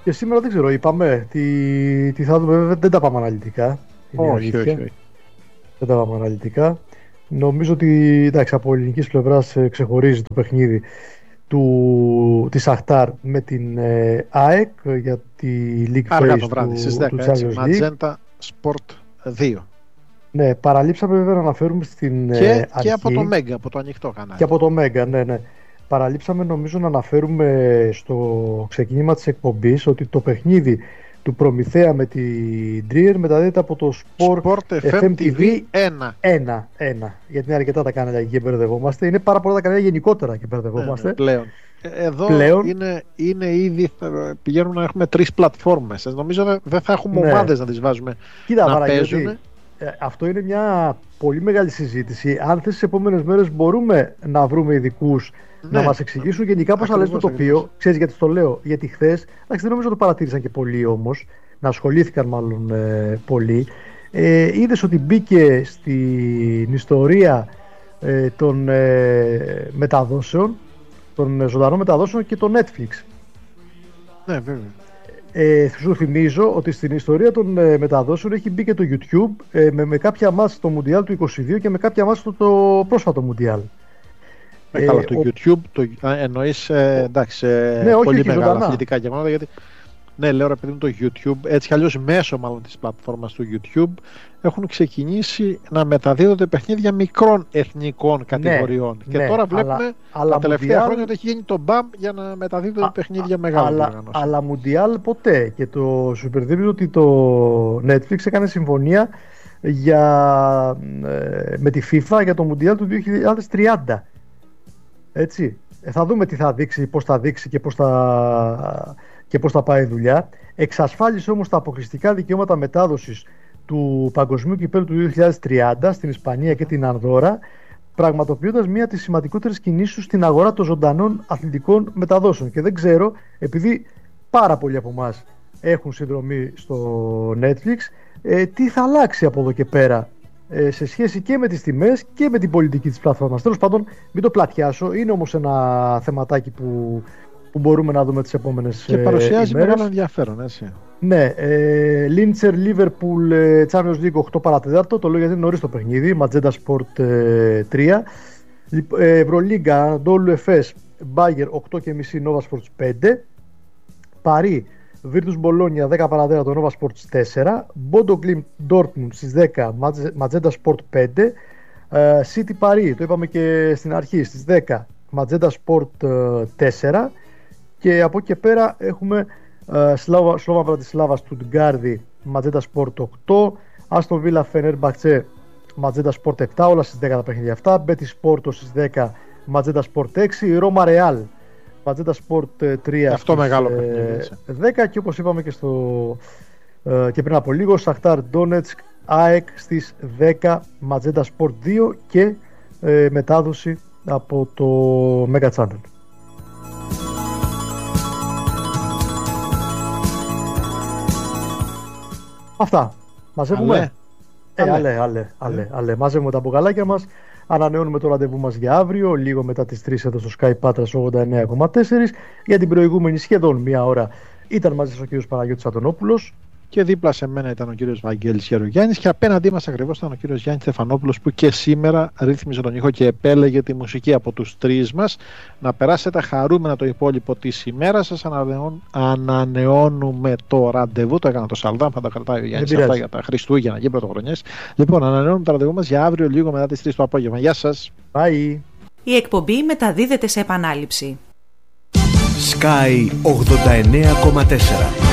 Και σήμερα δεν ξέρω, είπαμε τι θα δούμε, δεν τα πάμε αναλυτικά. Όχι. Δεν τα πάμε αναλυτικά. Νομίζω ότι εντάξει, από ελληνικής πλευράς ξεχωρίζει το παιχνίδι της Σαχτάρ με την ΑΕΚ για τη League Άργα Phase το βράδυ στις του 10, Champions League. Magenta Sport 2. Ναι, παραλείψαμε βέβαια να αναφέρουμε στην και αρχή. Από το Mega, από το ανοιχτό κανάλι. Και από το Mega, ναι. Παραλείψαμε νομίζω να αναφέρουμε στο ξεκίνημα της εκπομπής ότι το παιχνίδι του Προμηθέα με την Trier μεταδίδεται από το Sport FM TV 1. Γιατί είναι αρκετά τα κανάλια και μπερδευόμαστε. Είναι πάρα πολλά τα κανάλια γενικότερα και μπερδευόμαστε. Πλέον. Εδώ είναι ήδη, πηγαίνουμε να έχουμε 3 πλατφόρμες. Νομίζω δεν θα έχουμε ομάδες να τις βάζουμε. Κοίτα, να παίζουν. Αυτό είναι μια πολύ μεγάλη συζήτηση. Αν θες τις επόμενες μέρες μπορούμε να βρούμε ειδικούς να μας εξηγήσουν γενικά πώς αλλάζει το τοπίο. Ξέρεις γιατί το λέω? Γιατί χθες, δεν νομίζω το παρατήρησαν και πολλοί όμως, να ασχολήθηκαν μάλλον πολλοί. Είδες ότι μπήκε στην ιστορία των μεταδόσεων, των ζωντανών μεταδόσεων και το Netflix. Ναι, βέβαια. Σου θυμίζω ότι στην ιστορία των μεταδόσεων έχει μπει και το YouTube με κάποια μάτς στο Μουντιάλ του 22 και με κάποια μάτς το πρόσφατο Μουντιάλ. Καλά, το YouTube εννοείς εντάξει, πολύ μεγάλα αθλητικά γεγονότα, γιατί ναι, λέω ρε παιδί μου, το YouTube, έτσι κι αλλιώς μέσω μάλλον της πλατφόρμας του YouTube έχουν ξεκινήσει να μεταδίδονται παιχνίδια μικρών εθνικών κατηγοριών. Και τώρα βλέπουμε τα τελευταία χρόνια ότι έχει γίνει το μπαμ για να μεταδίδονται παιχνίδια μεγάλων οργανώσεων. Αλλά Μουντιάλ ποτέ. Και το σου υπενθυμίζω ότι το Netflix έκανε συμφωνία με τη FIFA για το Μουντιάλ του 2030. Έτσι. Θα δούμε τι θα δείξει, πώς θα δείξει και πώς θα πάει η δουλειά. Εξασφάλισε όμως τα αποκλειστικά δικαιώματα μετάδοσης του Παγκοσμίου Κυπέλλου του 2030 στην Ισπανία και την Ανδόρα, πραγματοποιώντας μία από τις σημαντικότερες κινήσεις στην αγορά των ζωντανών αθλητικών μεταδόσεων. Και δεν ξέρω, επειδή πάρα πολλοί από εμάς έχουν συνδρομή στο Netflix, τι θα αλλάξει από εδώ και πέρα σε σχέση και με τις τιμές και με την πολιτική της πλατφόρμας. Τέλος πάντων, μην το πλατιάσω, είναι όμως ένα θεματάκι που μπορούμε να δούμε τις επόμενες και παρουσιάζει ημέρες. Μεγάλο ενδιαφέρον, έτσι. Ναι, Λίντσερ Liverpool Champions League 8 παρατέταρτο, το λέω γιατί είναι νωρίς το παιχνίδι, Magenta Sport 3. Ευρωλίγκα, Ανατόλου Εφές, Μπάγερ 8.30, Nova Sports 5. Παρί, Virtus Bologna 10 παρατέταρτο, Nova Sports 4. Bodo Glimt Dortmund στις 10, Magenta Sport 5. City Paris, το είπαμε και στην αρχή, στις 10, Magenta Sport 4. Και από εκεί και πέρα έχουμε Σλόβα Βρατισλάβα Στουτγκάρδη, Magenta Sport 8. Άστον Βίλα Φενέρμπαχτσε, Magenta Sport 7, όλα στις 10 τα παιχνίδια αυτά. Μπέτις Πόρτο στις 10, Magenta Sport 6. Ρώμα Ρεάλ, Magenta Sport 3. Αυτό μεγάλο παιχνίδι, 10. Και όπως είπαμε και πριν από λίγο, Σαχτάρ Ντόνετσκ ΑΕΚ στις 10, Magenta Sport 2 και μετάδοση από το Mega Channel. Αυτά. Μαζεύουμε. Μαζεύουμε τα μπουκαλάκια μας. Ανανεώνουμε το ραντεβού μας για αύριο, λίγο μετά τις 3 εδώ στο Sky Patras 89,4. Για την προηγούμενη σχεδόν μία ώρα ήταν μαζί ο κύριος Παναγιώτης Αντωνόπουλος. Και δίπλα σε μένα ήταν ο κύριος Βαγγέλης Γερογιάννης και απέναντί μας ακριβώς ήταν ο κύριος Γιάννης Στεφανόπουλος, που και σήμερα ρύθμιζε τον ήχο και επέλεγε τη μουσική από τους τρεις μας. Να περάσετε χαρούμενα το υπόλοιπο της ημέρας σας. Ανανεώνουμε το ραντεβού, το έκανα το Σαλδάμ, θα τα κρατάει ο Γιάννης αυτά για τα Χριστούγεννα και πρωτοχρονιές. Λοιπόν, ανανεώνουμε το ραντεβού μας για αύριο λίγο μετά τις 3 το απόγευμα. Γεια σας. Bye. Η εκπομπή μεταδίδεται σε επανάληψη. Sky 89,4.